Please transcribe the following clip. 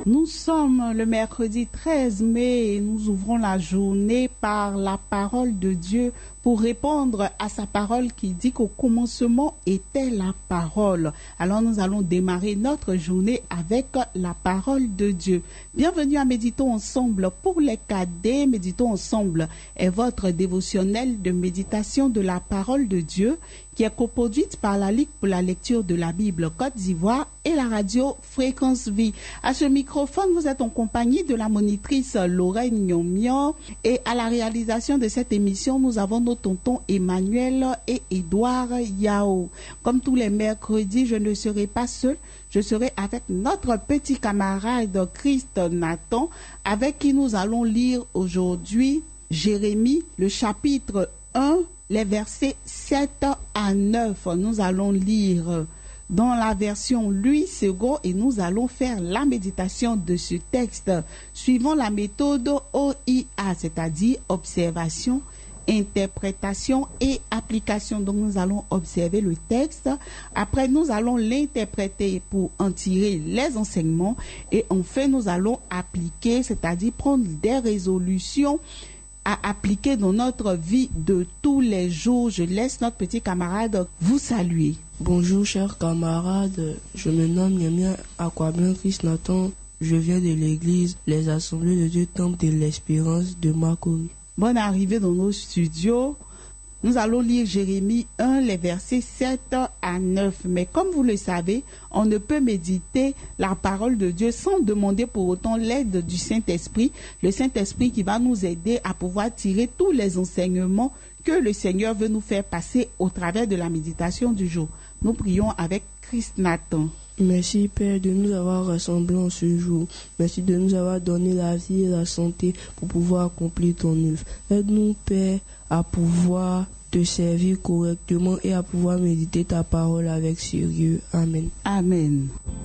Nous sommes le mercredi 13 mai et nous ouvrons la journée par la parole de Dieu pour répondre à sa parole qui dit qu'au commencement était la parole. Alors nous allons démarrer notre journée avec la parole de Dieu. Bienvenue à Méditons ensemble. Pour les cadets, Méditons ensemble est votre dévotionnel de méditation de la parole de Dieu qui est coproduite par la Ligue pour la lecture de la Bible Côte d'Ivoire et la radio Fréquence Vie. À ce microphone, vous êtes en compagnie de la monitrice Lorraine Nyomio et à la réalisation de cette émission, nous avons nos tontons Emmanuel et Édouard Yao. Comme tous les mercredis, je ne serai pas seule, je serai avec notre petit camarade Christ Nathan, avec qui nous allons lire aujourd'hui Jérémie, le chapitre 1, les versets 7 à 9. Nous allons lire dans la version Louis II et nous allons faire la méditation de ce texte suivant la méthode OIA, c'est-à-dire observation, interprétation et application. Donc nous allons observer le texte, après nous allons l'interpréter pour en tirer les enseignements et enfin nous allons appliquer, c'est-à-dire prendre des résolutions à appliquer dans notre vie de tous les jours. Je laisse notre petit camarade vous saluer. Bonjour chers camarades, je me nomme Niamia Aquablan Christ Nathan, je viens de l'église Les Assemblées de Dieu Temple de l'Espérance de Makori. Bonne arrivée dans nos studios. Nous allons lire Jérémie 1, les versets 7 à 9. Mais comme vous le savez, on ne peut méditer la parole de Dieu sans demander pour autant l'aide du Saint-Esprit. Le Saint-Esprit qui va nous aider à pouvoir tirer tous les enseignements que le Seigneur veut nous faire passer au travers de la méditation du jour. Nous prions avec Christ Nathan. Merci Père de nous avoir rassemblés en ce jour. Merci de nous avoir donné la vie et la santé pour pouvoir accomplir ton œuvre. Aide-nous Père à pouvoir te servir correctement et à pouvoir méditer ta parole avec sérieux. Amen. Amen.